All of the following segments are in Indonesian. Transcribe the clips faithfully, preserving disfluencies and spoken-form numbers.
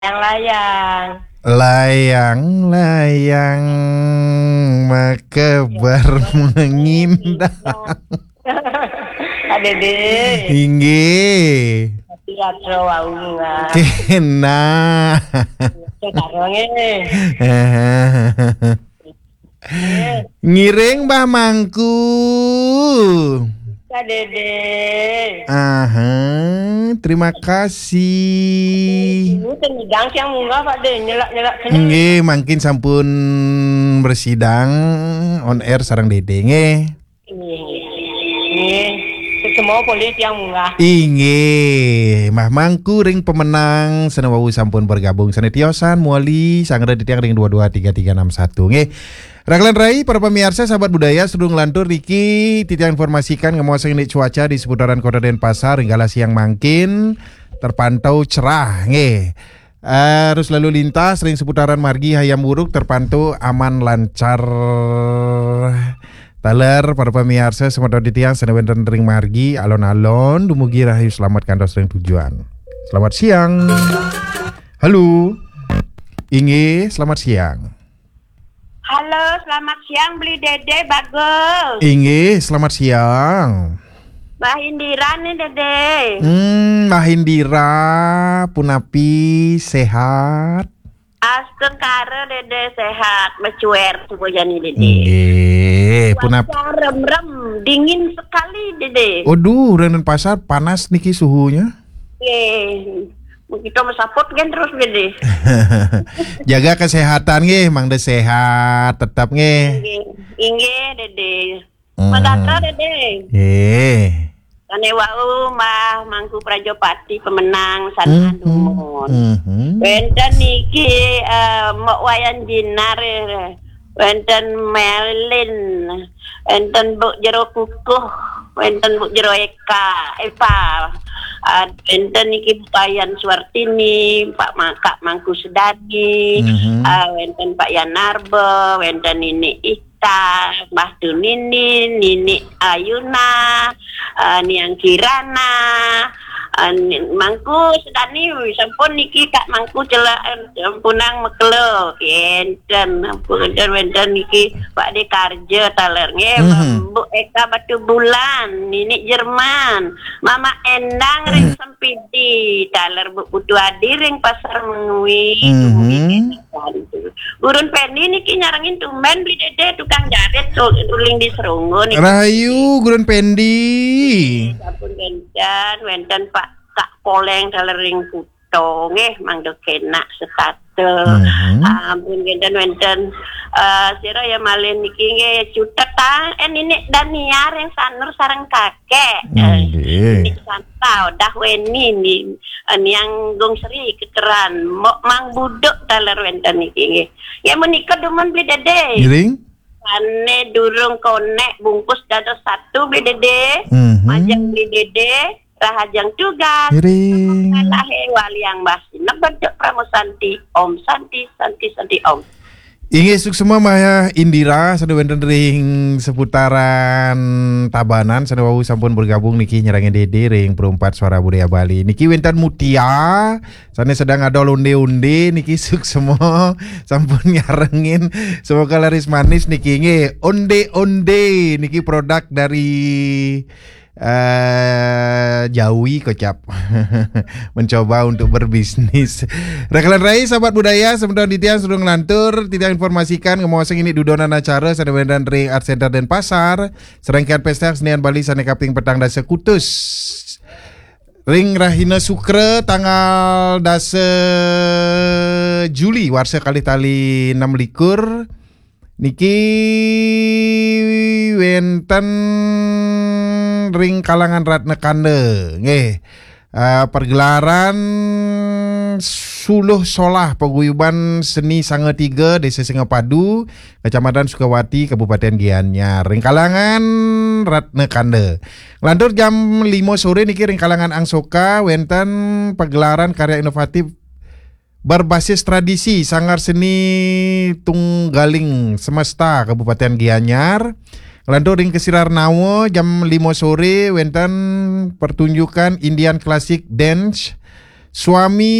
Layang-layang. Layang-layang maka bermengindang. Adede. Inggih. Teatro waunga. Kena. Karonge. Ngiring Mbah Mangku. Adede. Aha, terima kasih. Ini tenidang siang munggah Pak De, nyelak-nyelak kenyang. Nggih, mangkin sampun bersidang on air sareng Dede nggih. Ini semua polis yang munggah. Inggih, Mah Mangku ring pemenang senawawu sampun bergabung sanetiosan muali sanggara di tiang ring dua dua tiga tiga enam satu nggih. Raglan Rai, para pemirsa, sahabat budaya, sedung lantur Riki tidak informasikan ngemuasang ini cuaca di seputaran Kota Denpasar hingga siang mangkin terpantau cerah nggih. Arus lalu lintas ring seputaran margi hayam buruk terpantau aman lancar. Taler para pemirsa semua di tiang senewenten ring margi alon-alon dumugi rahayu selamat kantos ring tujuan. Selamat siang. Halo. Inge, selamat siang. Halo, selamat siang Beli Dede, bagus. Inge, selamat siang. Mbak Indira nih Dede. Hmm, Mbak Indira, punapi sehat. Astengkara Dede sehat, mencuer semuanya nih Dede. Inge, punapi. Cuaca rem-rem, dingin sekali Dede. Waduh, Denpasar panas niki suhunya. Eh, kita mesapot kan terus Dede. Jaga kesehatan nggih, Mang De sehat tetap nggih. Inge, Inge Dede. Hmm. Madatra Dede. Eh. Kane wau Mbah Mangku Prajopati pemenang San Adumun. Mm-hmm. Wenten niki uh, Mbok Wayan Jinar, wenten Melin, wenten Bu Jero Kukuh, wenten Bu Jero Eka, Eva. Uh, wenten niki Bayan Suwartini, Pak Kak Mangku Sedadi, mm-hmm. uh, wenten Pak Yanarbe, wenten Nini Ita, Mbah Dunini, Nini Ayuna, uh, Niang Kirana, uh, Mangku Sedani, sampun niki Kak Mangku celak sampunang mekelo, enten, enten wenten niki Pak De Karja taler nggih, mm-hmm. Bu Eka Batu Bulan, Nini Jerman, Mama Endang ring Sempidi, taler Bu Putu Adi ring Pasar Mengui, mm-hmm. Urun Pendi niki nyarangin tumben Beli Dede tukang jaret so uling di Serungo niki. Rahayu Gurun Pendi. Sampun gencan wenten Pak Kak Poleng taler ring Kuto nggih mangdo kenak sekate. Mm-hmm. Ampun gencan wenten uh, sira ya malih niki nggih cutet ta eh Ninik Daniar yang sanur sareng kakek. Nggih. Ini santau dah weni ni yang gong seri kekeran mok mang buduk taler wenten niki nggih. Ya menika demen Beli Dede. Giring? Ane durung konek bungkus dados satu Beli Dede. Mm-hmm. Majang Beli Dede, rahajang tugas. Giring. Kalah wali yang basi. Nebedek pramusanti Om Santi Santi Santi Om. Inge suk semua Maya Indira sada wenten ring seputaran Tabanan sada wau sampun bergabung niki nyerangin Dede ring perempat suara budaya Bali. Niki wenten Mutia sane sedang ada onde-onde niki suk semua sampun nyarengin semoga laris manis niki nge onde-onde niki produk dari Uh, Jawi kocap mencoba untuk berbisnis. Rekalan Rai sahabat budaya sementara ditian sudah ngelantur tidak informasikan ngemoseng ini dudonan acara sadewendan ring Art Center Denpasar serangkaian pesta kesenian Bali sane kaping petang dasa kutus ring Rahina Sukre tanggal dasa Juli warsa kali tali enam likur niki wenten ring kalangan Ratna Kande nggih. Uh, pergelaran Suluh Solah Paguyuban Seni Sanga tiga Desa Singapadu Kecamatan Sukawati Kabupaten Gianyar ring kalangan Ratna Kande. Lantur jam lima sore niki ring kalangan Angsoka wenten pagelaran karya inovatif berbasis tradisi Sanggar Seni Tunggaling Semesta Kabupaten Gianyar. Lantur ring Kesirar Nawo jam lima sore wenten pertunjukan Indian Classic Dance Swami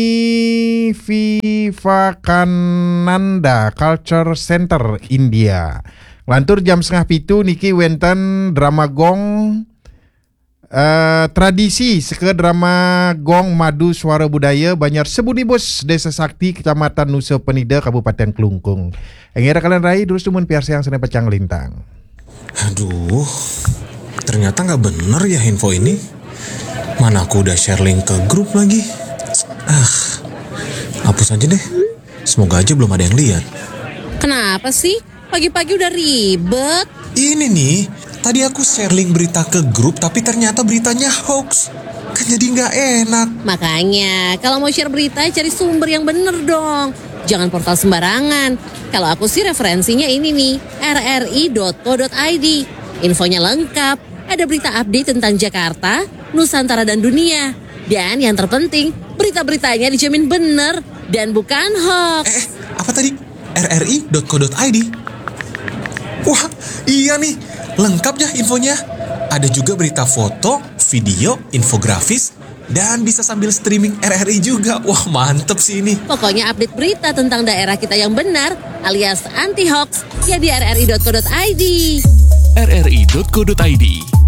Vivekananda Culture Center India. Lantur jam setengah pitu niki wenten drama gong uh, tradisi seke drama gong madu suara budaya Banjar Sebudibus Desa Sakti Kecamatan Nusa Penida Kabupaten Kelungkung. Engira kalian rai terus tumun piarsa yang senang pecang lintang. Aduh, ternyata nggak bener ya info ini. Mana aku udah share link ke grup lagi. Ah, hapus aja deh. Semoga aja belum ada yang lihat. Kenapa sih? Pagi-pagi udah ribet. Ini nih, tadi aku share link berita ke grup tapi ternyata beritanya hoax. Kan jadi nggak enak. Makanya, kalau mau share berita cari sumber yang bener dong. Jangan portal sembarangan. Kalau aku sih referensinya ini nih, r r i dot co dot i d. Infonya lengkap. Ada berita update tentang Jakarta, Nusantara dan dunia. Dan yang terpenting, berita-beritanya dijamin bener dan bukan hoax. Eh, apa tadi? r r i dot co dot i d. Wah, iya nih. Lengkap ya infonya. Ada juga berita foto, video, infografis, dan bisa sambil streaming R R I juga. Wah, mantep sih ini. Pokoknya update berita tentang daerah kita yang benar alias anti hoax ya di r r i dot co dot i d. r r i dot co dot i d